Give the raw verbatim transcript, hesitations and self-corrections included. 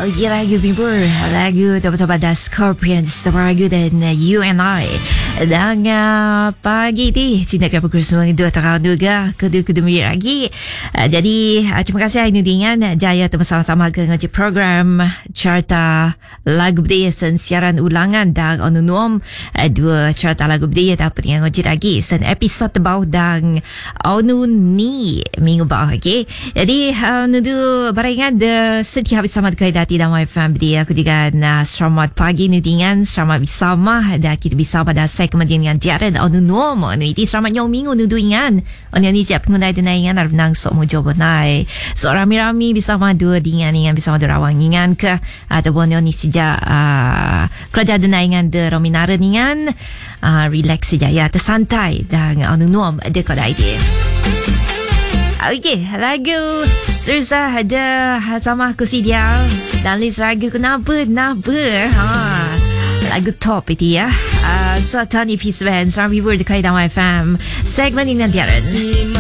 Okey, lagu Bibur, lagu Tepat-Tepat The Scorpions, lagu dan You and I. Dan uh, pagi ni Cinta Kerap Kursus Dua terang juga Kedua-kedua minit lagi. uh, Jadi uh, terima kasih Ainu dengan Jaya bersama-sama ke ngaji program Carta Lagu Budaya Sen siaran ulangan dan onunum uh, dua carta lagu budaya dapat yang ngaji lagi sen episod terbau dan onu ni minggu bawah. Okay, jadi uh, nudu barengan de setia bersama dekat dati dan my family. Aku juga uh, selamat pagi nudingan, selamat bersama dan kita bersama dah kemudian yang tiada onu normal nu itu selamat nyong minggu nu duingan onu ni siap pengunai denai ingan ar benang sok mo job nai so rami-rami bisa madu dengan ingan bisa madu rawang ingan ke ataupun oni sejak uh, kerja denai ingan de rominara ingan uh, relax saja ya tersantai dan onu normal de kodai dia. Okey, lagu Sersa ada sama aku si dia dan list lagu kenapa kenapa ha lagu top itu ya. Uh, so Tony Peace Band, Sarang Bibur dekat Dama F M. Segmen ini nanti ada.